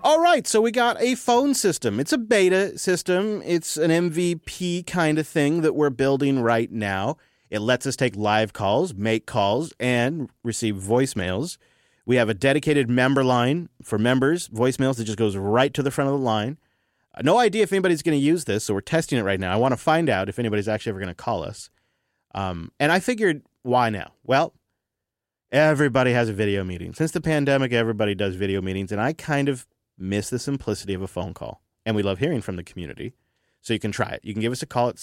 All right, so we got a phone system. It's a beta system. It's an MVP kind of thing that we're building right now. It lets us take live calls, make calls, and receive voicemails. We have a dedicated member line for members, voicemails that just goes right to the front of the line. No idea if anybody's going to use this, so we're testing it right now. I want to find out if anybody's actually ever going to call us. And I figured, why now? Well, everybody has a video meeting. Since the pandemic, everybody does video meetings, and I kind of miss the simplicity of a phone call. And we love hearing from the community. So you can try it. You can give us a call at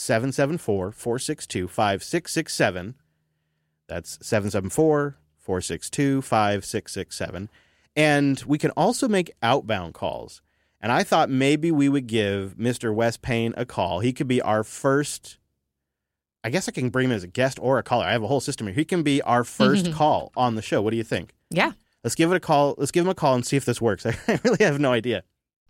774-462-5667. That's 774-462-5667. And we can also make outbound calls. And I thought maybe we would give Mr. Wes Payne a call. He could be our first, I guess I can bring him as a guest or a caller. I have a whole system here. He can be our first call on the show. What do you think? Yeah. Let's give it a call. Let's give him a call and see if this works. I really have no idea.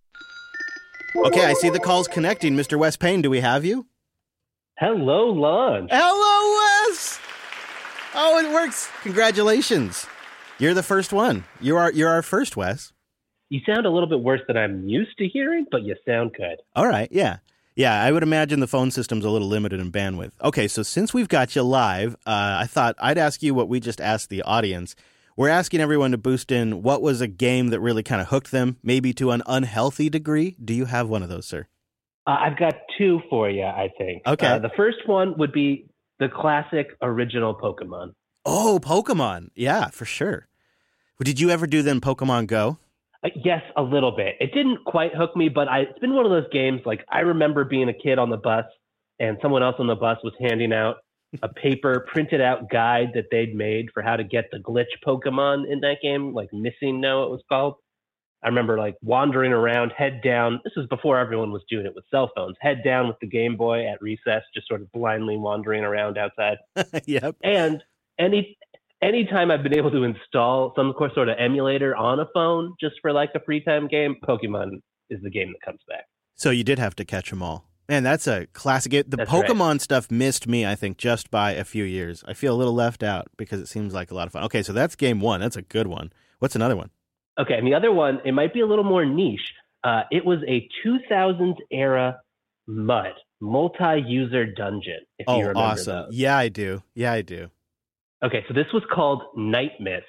Okay, I see the call's connecting. Mr. Wes Payne, do we have you? Hello, Lon. Hello, Wes! Oh, it works. Congratulations. You're the first one. You're our first, Wes. You sound a little bit worse than I'm used to hearing, but you sound good. All right, yeah. Yeah, I would imagine the phone system's a little limited in bandwidth. Okay, so since we've got you live, I thought I'd ask you what we just asked the audience. We're asking everyone to boost in what was a game that really kind of hooked them, maybe to an unhealthy degree. Do you have one of those, sir? I've got two for you, I think. Okay. The first one would be the classic original Pokemon. Oh, Pokemon. Yeah, for sure. Did you ever do then Pokemon Go? Yes, a little bit. It didn't quite hook me, but it's been one of those games, like I remember being a kid on the bus and someone else on the bus was handing out a paper printed out guide that they'd made for how to get the glitch Pokemon in that game, like Missing No it was called. I remember like wandering around, head down. This was before everyone was doing it with cell phones. Head down with the Game Boy at recess, just sort of blindly wandering around outside. Yep. And anytime I've been able to install some sort of emulator on a phone just for like a free time game, Pokemon is the game that comes back. So you did have to catch them all. Man, that's a classic. The That's Pokemon right. stuff missed me, I think, just by a few years. I feel a little left out because it seems like a lot of fun. Okay, so that's game one. That's a good one. What's another one? Okay, and the other one, it might be a little more niche. It was a 2000s era MUD, multi-user dungeon, if you remember awesome. those. Yeah, I do. Okay, so this was called Night Mist.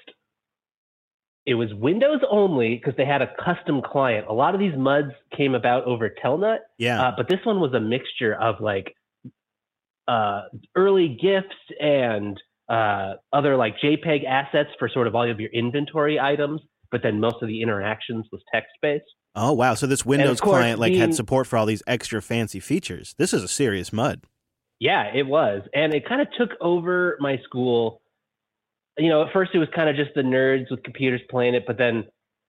It was Windows only because they had a custom client. A lot of these MUDs came about over Telnet, Yeah. but this one was a mixture of like early GIFs and other like JPEG assets for sort of all of your inventory items, but then most of the interactions was text-based. Oh, wow. So this Windows course, client had support for all these extra fancy features. This is a serious MUD. Yeah, it was. And it kind of took over my school. You know, at first it was kind of just the nerds with computers playing it, but then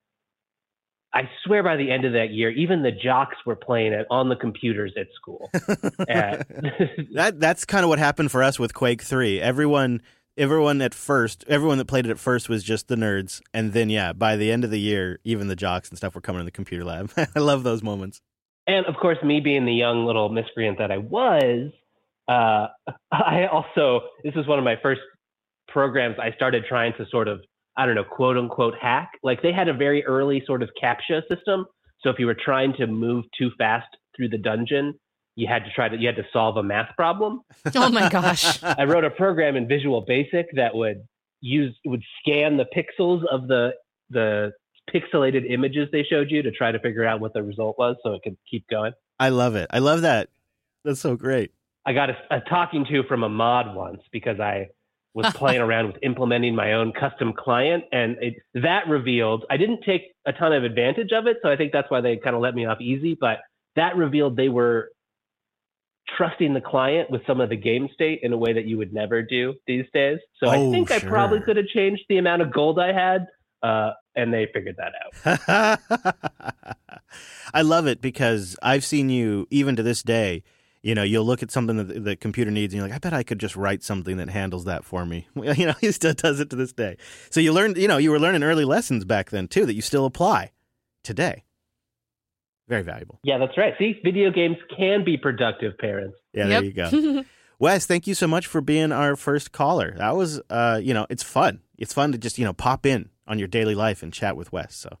I swear by the end of that year, even the jocks were playing it on the computers at school. That's kind of what happened for us with Quake 3. Everyone that played it at first was just the nerds. And then, yeah, by the end of the year, even the jocks and stuff were coming to the computer lab. I love those moments. And of course, me being the young little miscreant that I was, this was one of my first programs I started trying to sort of, I don't know, quote unquote hack. Like they had a very early sort of CAPTCHA system. So if you were trying to move too fast through the dungeon, you had to solve a math problem. Oh my gosh. I wrote a program in Visual Basic that would scan the pixels of the pixelated images they showed you to try to figure out what the result was so it could keep going. I love it. I love that. That's so great. I got a talking to from a mod once because I was playing around with implementing my own custom client, and that revealed I didn't take a ton of advantage of it, so I think that's why they kind of let me off easy, but that revealed they were trusting the client with some of the game state in a way that you would never do these days. So I think I probably could have changed the amount of gold I had, and they figured that out. I love it because I've seen you, even to this day, you know, you'll look at something that the computer needs and you're like, I bet I could just write something that handles that for me. You know, he still does it to this day. So you learned, you know, you were learning early lessons back then too that you still apply today. Very valuable. Yeah, that's right. See, video games can be productive, parents. Yeah, there you go. Wes, thank you so much for being our first caller. That was, you know, it's fun. It's fun to just, you know, pop in on your daily life and chat with Wes. So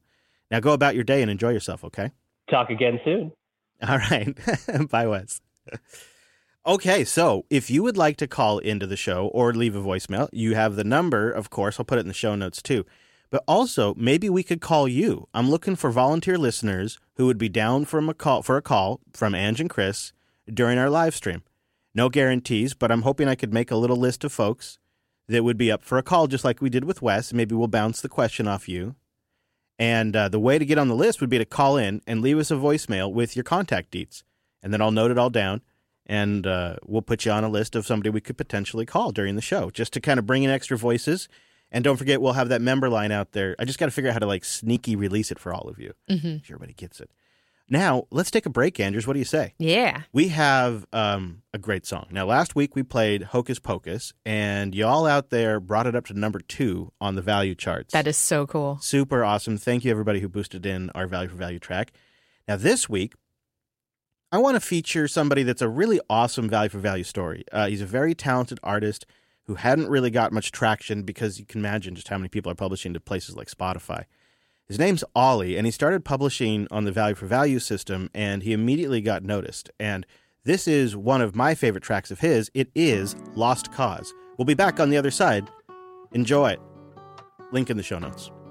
Now go about your day and enjoy yourself, okay? Talk again soon. All right. Bye, Wes. Okay, so if you would like to call into the show or leave a voicemail, you have the number, of course. I'll put it in the show notes too. But also, maybe we could call you. I'm looking for volunteer listeners who would be down for a call from Ange and Chris during our live stream. No guarantees, but I'm hoping I could make a little list of folks that would be up for a call, just like we did with Wes. Maybe we'll bounce the question off you. And the way to get on the list would be to call in and leave us a voicemail with your contact deets. And then I'll note it all down, and we'll put you on a list of somebody we could potentially call during the show, just to kind of bring in extra voices. And don't forget, we'll have that member line out there. I just got to figure out how to sneaky release it for all of you. Mm-hmm. Make sure everybody gets it. Now, let's take a break, Andrews. What do you say? Yeah. We have a great song. Now, last week we played Hocus Pocus, and y'all out there brought it up to number 2 on the value charts. That is so cool. Super awesome. Thank you, everybody who boosted in our Value for Value track. Now, this week, I want to feature somebody that's a really awesome Value for Value story. He's a very talented artist who hadn't really got much traction because you can imagine just how many people are publishing to places like Spotify. His name's Ollie, and he started publishing on the Value for Value system, and he immediately got noticed. And this is one of my favorite tracks of his. It is Lost Cause. We'll be back on the other side. Enjoy it. Link in the show notes.